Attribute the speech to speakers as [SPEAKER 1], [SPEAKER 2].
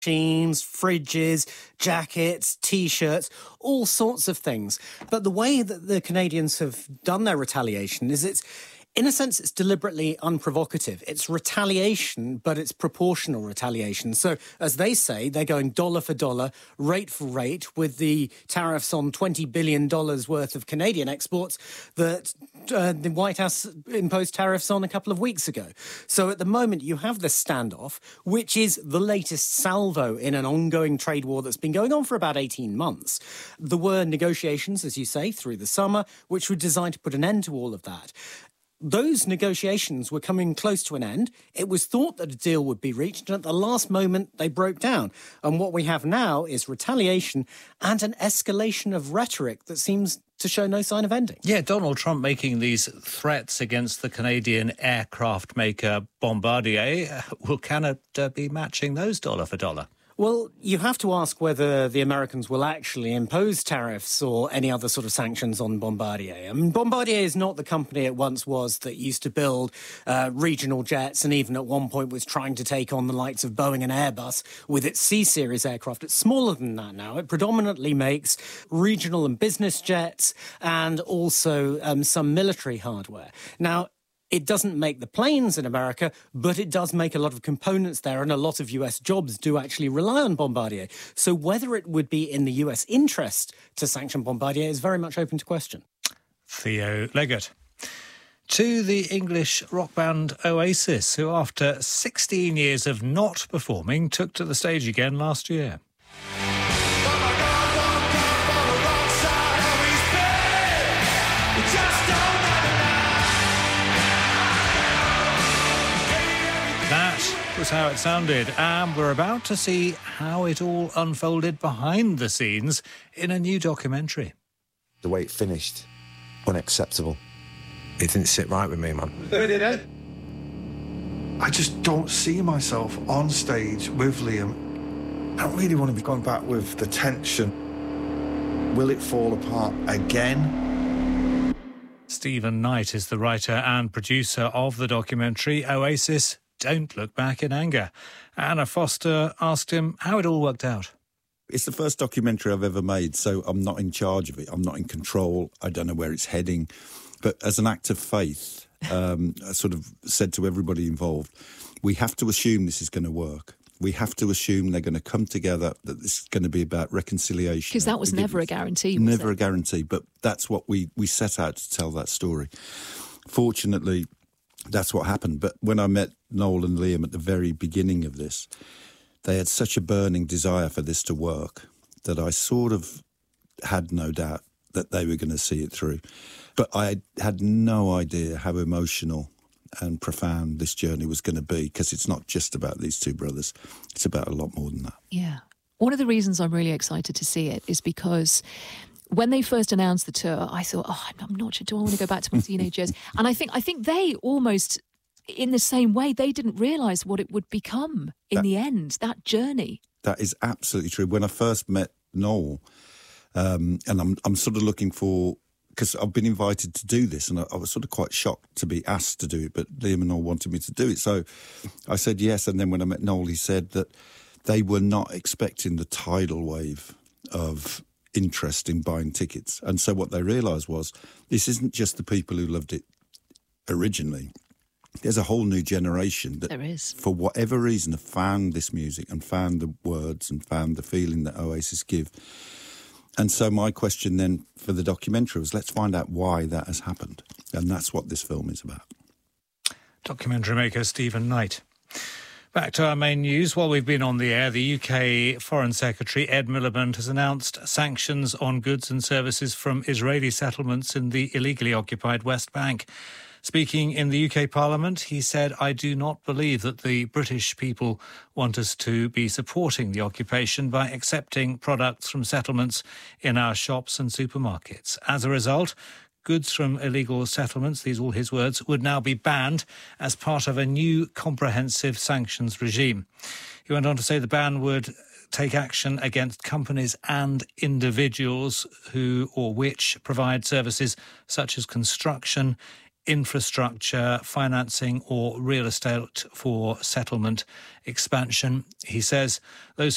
[SPEAKER 1] machines, fridges, jackets, T-shirts, all sorts of things. But the way that the Canadians have done their retaliation is in a sense, it's deliberately unprovocative. It's retaliation, but it's proportional retaliation. So, as they say, they're going dollar for dollar, rate for rate, with the tariffs on $20 billion worth of Canadian exports that the White House imposed tariffs on a couple of weeks ago. So, at the moment, you have this standoff, which is the latest salvo in an ongoing trade war that's been going on for about 18 months. There were negotiations, as you say, through the summer, which were designed to put an end to all of that. Those negotiations were coming close to an end. It was thought that a deal would be reached, and at the last moment, they broke down. And what we have now is retaliation and an escalation of rhetoric that seems to show no sign of ending.
[SPEAKER 2] Yeah, Donald Trump making these threats against the Canadian aircraft maker Bombardier. Well, can it be matching those dollar for dollar?
[SPEAKER 1] Well, you have to ask whether the Americans will actually impose tariffs or any other sort of sanctions on Bombardier. I mean, Bombardier is not the company it once was that used to build regional jets and even at one point was trying to take on the likes of Boeing and Airbus with its C-Series aircraft. It's smaller than that now. It predominantly makes regional and business jets and also some military hardware. Now, it doesn't make the planes in America, but it does make a lot of components there, and a lot of US jobs do actually rely on Bombardier. So whether it would be in the US interest to sanction Bombardier is very much open to question.
[SPEAKER 2] Theo Leggett. To the English rock band Oasis, who after 16 years of not performing, took to the stage again last year. Was how it sounded, and we're about to see how it all unfolded behind the scenes in a new documentary.
[SPEAKER 3] The way it finished, unacceptable. It didn't sit right with me, man.
[SPEAKER 4] I just don't see myself on stage with Liam. I don't really want to be going back with the tension. Will it fall apart again?
[SPEAKER 2] Stephen Knight is the writer and producer of the documentary Oasis Don't Look Back in Anger. Anna Foster asked him how it all worked out.
[SPEAKER 5] It's the first documentary I've ever made, so I'm not in charge of it. I'm not in control. I don't know where it's heading. But as an act of faith, I sort of said to everybody involved, we have to assume this is going to work. We have to assume they're going to come together, that this is going to be about reconciliation.
[SPEAKER 6] Because that was never a guarantee, was
[SPEAKER 5] Never a guarantee, but that's what we set out to tell that story. Fortunately, that's what happened. But when I met Noel and Liam at the very beginning of this, they had such a burning desire for this to work that I sort of had no doubt that they were going to see it through. But I had no idea how emotional and profound this journey was going to be, because it's not just about these two brothers. It's about a lot more than that.
[SPEAKER 6] Yeah. One of the reasons I'm really excited to see it is because when they first announced the tour, I thought, I'm not sure, do I want to go back to my teenage years? And I think they almost, in the same way, they didn't realise what it would become in the end, that journey.
[SPEAKER 5] That is absolutely true. When I first met Noel, and I'm sort of looking for, because I've been invited to do this, and I was sort of quite shocked to be asked to do it, but Liam and Noel wanted me to do it. So I said yes, and then when I met Noel, he said that they were not expecting the tidal wave of interest in buying tickets. And so what they realised was, this isn't just the people who loved it originally. There's a whole new generation that,
[SPEAKER 6] there is,
[SPEAKER 5] for whatever reason, have found this music and found the words and found the feeling that Oasis give. And so my question then for the documentary was, let's find out why that has happened. And that's what this film is about.
[SPEAKER 2] Documentary maker Stephen Knight. Back to our main news. While we've been on the air, the UK Foreign Secretary Ed Miliband has announced sanctions on goods and services from Israeli settlements in the illegally occupied West Bank. Speaking in the UK Parliament, he said, "I do not believe that the British people want us to be supporting the occupation by accepting products from settlements in our shops and supermarkets. As a result, goods from illegal settlements," these are all his words, "would now be banned as part of a new comprehensive sanctions regime." He went on to say the ban would take action against companies and individuals who or which provide services such as construction, infrastructure, financing or real estate for settlement expansion. He says those